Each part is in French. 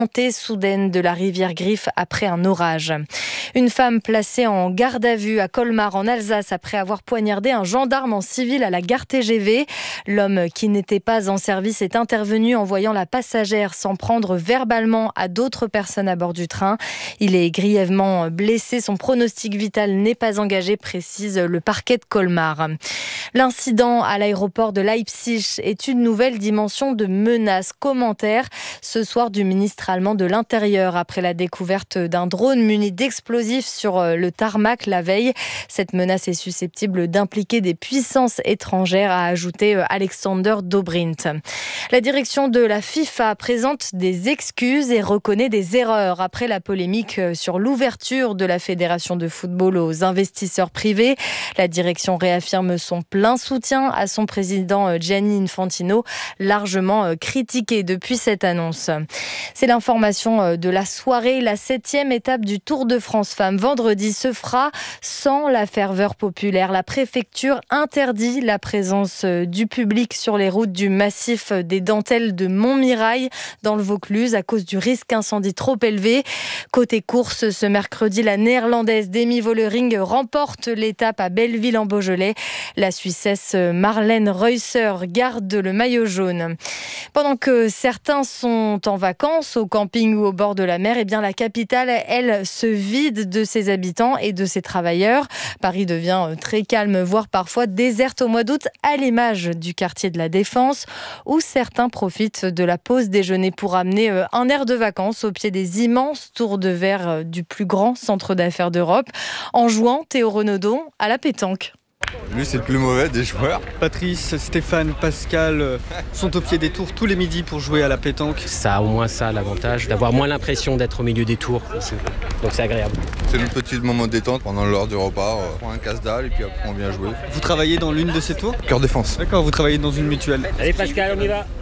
Montée soudaine de la rivière Griffe après un orage. Une femme placée en garde à vue à Colmar en Alsace après avoir poignardé un gendarme en civil à la gare TGV. L'homme qui n'était pas en service est intervenu en voyant la passagère s'en prendre verbalement à d'autres personnes à bord du train. Il est grièvement blessé. Son pronostic vital n'est pas engagé, précise le parquet de Colmar. L'incident à l'aéroport de Leipzig est une nouvelle dimension de menace. Commentaire ce soir du ministre allemand de l'Intérieur après la découverte d'un drone muni d'explosifs sur le tarmac la veille. Cette menace est susceptible d'impliquer des puissances étrangères, a ajouté Alexander Dobrindt. La direction de la FIFA présente des excuses et reconnaît des erreurs après la polémique sur l'ouverture de la Fédération de football aux investisseurs privés. La direction réaffirme son plein soutien à son président Gianni Infantino, largement critiqué depuis cette annonce. C'est l'information de la soirée. La 7e étape du Tour de France Femmes vendredi se fera sans la ferveur populaire. La préfecture interdit la présence du public sur les routes du massif des Dentelles de Montmirail dans le Vaucluse à cause du risque incendie trop élevé. Côté course, ce mercredi, la néerlandaise Demi Vollering remporte l'étape à Belleville en Beaujolais. La Suissesse Marlène Reusser garde le maillot jaune. Pendant que certains sont en vacances au camping ou au bord de la mer, eh bien la capitale, elle, se vide de ses habitants et de ses travailleurs. Paris devient très calme, voire parfois déserte au mois d'août, à l'image du quartier de la Défense, où certains profitent de la pause déjeuner pour amener un air de vacances au pied des immenses tours de verre du plus grand centre d'affaires d'Europe, en jouant, Théo Renaudot, à la pétanque. Lui, c'est le plus mauvais des joueurs. Patrice, Stéphane, Pascal sont au pied des tours tous les midis pour jouer à la pétanque. Ça a au moins ça l'avantage d'avoir moins l'impression d'être au milieu des tours ici. Donc c'est agréable. C'est notre petit moment de détente pendant l'heure du repas. On prend un casse-dalle et puis après on vient jouer. Vous travaillez dans l'une de ces tours ? Cœur défense. D'accord, vous travaillez dans une mutuelle. Allez Pascal, on y va.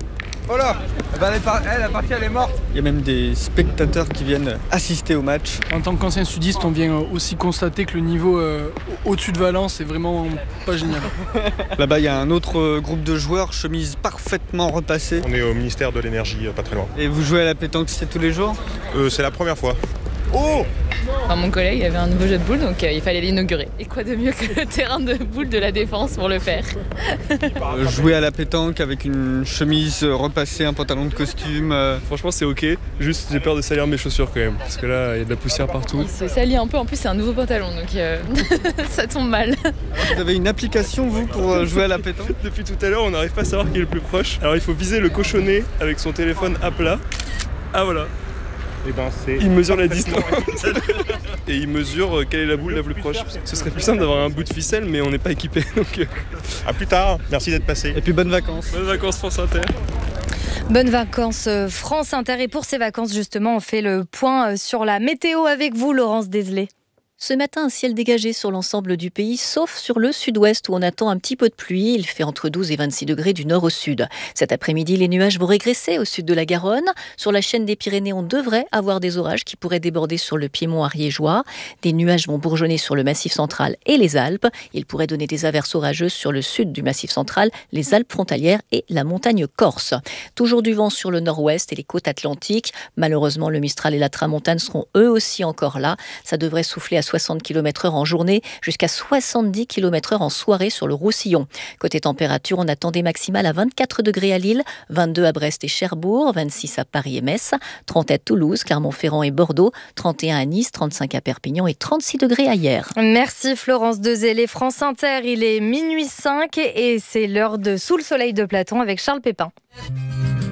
Oh là, la partie elle est morte. Il y a même des spectateurs qui viennent assister au match. En tant qu'ancien sudiste, on vient aussi constater que le niveau au-dessus de Valence est vraiment pas génial. Là-bas, il y a un autre groupe de joueurs, chemise parfaitement repassée. On est au ministère de l'énergie, pas très loin. Et vous jouez à la pétanque, c'est tous les jours ? C'est la première fois. Oh! Mon collègue avait un nouveau jeu de boules, donc il fallait l'inaugurer. Et quoi de mieux que le terrain de boules de la Défense pour le faire. Jouer à la pétanque avec une chemise repassée, un pantalon de costume. Franchement, c'est ok. Juste, j'ai peur de salir mes chaussures quand même. Parce que là, il y a de la poussière partout. Il se salit un peu. En plus, c'est un nouveau pantalon, donc ça tombe mal. Vous avez une application, vous, pour jouer à la pétanque ? Depuis tout à l'heure, on n'arrive pas à savoir qui est le plus proche. Alors, il faut viser le cochonnet avec son téléphone à plat. Ah, voilà. Il mesure la distance. Et il mesure quelle est la boule la plus proche. Ce serait plus simple d'avoir un bout de ficelle, mais on n'est pas équipé. Donc À plus tard, merci d'être passé. Et puis bonnes vacances. Bonnes vacances France Inter. Bonnes vacances France Inter. Et pour ces vacances, justement, on fait le point sur la météo avec vous, Laurence Deslay. Ce matin, un ciel dégagé sur l'ensemble du pays, sauf sur le sud-ouest où on attend un petit peu de pluie. Il fait entre 12 et 26 degrés du nord au sud. Cet après-midi, les nuages vont régresser au sud de la Garonne. Sur la chaîne des Pyrénées, on devrait avoir des orages qui pourraient déborder sur le piémont ariégeois. Des nuages vont bourgeonner sur le massif central et les Alpes. Ils pourraient donner des averses orageuses sur le sud du massif central, les Alpes frontalières et la montagne corse. Toujours du vent sur le nord-ouest et les côtes atlantiques. Malheureusement, le Mistral et la Tramontane seront eux aussi encore là. Ça devrait souffler à 60 km/h en journée, jusqu'à 70 km/h en soirée sur le Roussillon. Côté température, on attend des maximales à 24 degrés à Lille, 22 à Brest et Cherbourg, 26 à Paris et Metz, 30 à Toulouse, Clermont-Ferrand et Bordeaux, 31 à Nice, 35 à Perpignan et 36 degrés à Hyères. Merci Florence Dezelay. France Inter, il est minuit 5 et c'est l'heure de Sous le soleil de Platon avec Charles Pépin.